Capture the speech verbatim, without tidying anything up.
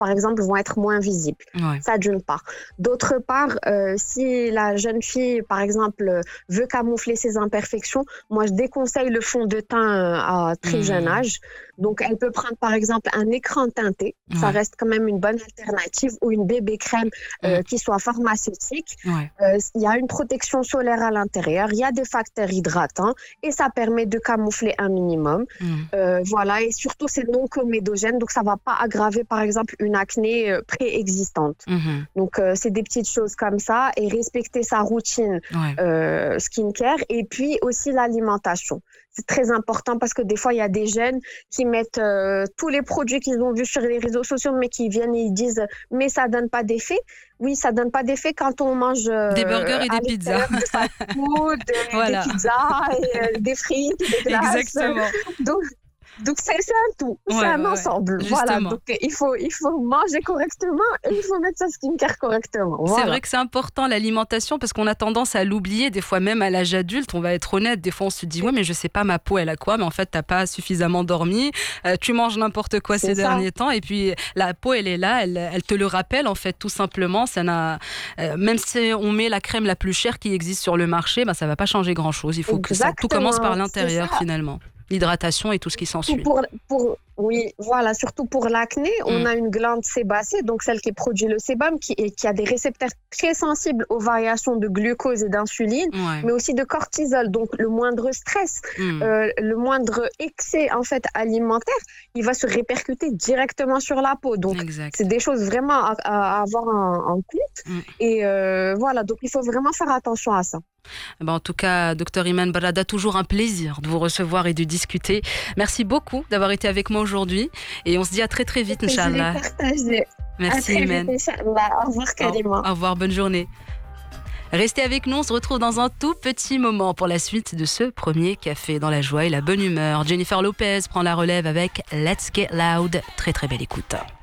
par exemple, vont être moins visibles. Ouais. Ça, d'une part. D'autre part, euh, si la jeune fille, par exemple, veut camoufler ses imperfections, moi, je déconseille le fond de teint à très Mmh. jeune âge. Donc, elle peut prendre, par exemple, un écran teinté. Ouais. Ça reste quand même une bonne alternative, ou une bébé crème euh, Mmh. qui soit pharmaceutique. Ouais. Euh, Il y a une protection solaire à l'intérieur, il y a des facteurs hydratants et ça permet de camoufler un minimum. Mmh. Euh, voilà, et surtout, c'est non comédogène, donc ça ne va pas aggraver, par exemple, une acné euh, préexistante. Mmh. Donc, euh, c'est des petites choses comme ça, et respecter sa routine Ouais. euh, skincare, et puis aussi l'alimentation. C'est très important parce que des fois, il y a des jeunes qui mettent euh, tous les produits qu'ils ont vus sur les réseaux sociaux, mais qui viennent et ils disent « mais ça donne pas d'effet ». Oui, ça donne pas d'effet quand on mange euh, Des burgers et à des pizzas. l'extérieur, de fast-food, des, Voilà. des pizzas, et, euh, des frites, des glaces. Exactement. Donc, donc c'est, c'est un tout, Ouais, c'est un ouais, ouais. ensemble. Voilà, Justement. donc il faut, il faut manger correctement et il faut mettre sa skincare correctement. C'est Voilà. vrai que c'est important l'alimentation parce qu'on a tendance à l'oublier des fois, même à l'âge adulte, on va être honnête, des fois on se dit ouais mais je sais pas ma peau elle a quoi, mais en fait t'as pas suffisamment dormi, euh, tu manges n'importe quoi C'est ces ça. derniers temps et puis la peau elle est là, elle, elle te le rappelle en fait tout simplement, ça n'a, euh, même si on met la crème la plus chère qui existe sur le marché, bah, ça va pas changer grand chose, il faut que ça, tout commence par Exactement, l'intérieur c'est ça. finalement, l'hydratation et tout ce qui Surtout s'ensuit. pour, pour, oui, voilà, surtout pour l'acné, on Mm. a une glande sébacée, donc celle qui produit le sébum, qui, est- qui a des récepteurs très sensibles aux variations de glucose et d'insuline, Ouais. mais aussi de cortisol. Donc le moindre stress, Mm. euh, le moindre excès en fait alimentaire, il va se répercuter directement sur la peau. Donc Exact. c'est des choses vraiment à, à avoir en, en compte. Mm. Et euh, voilà, donc il faut vraiment faire attention à ça. Ben, en tout cas, docteur Iman Barada, toujours un plaisir de vous recevoir et de discuter. Merci beaucoup d'avoir été avec moi aujourd'hui et on se dit à très très vite, Je l'ai Inch'Allah. partagé. Merci À très Iman. vite, Inch'Allah. Au revoir, Karima. Au, au revoir, bonne journée. Restez avec nous, on se retrouve dans un tout petit moment pour la suite de ce premier café dans la joie et la bonne humeur. Jennifer Lopez prend la relève avec Let's Get Loud. Très très belle écoute.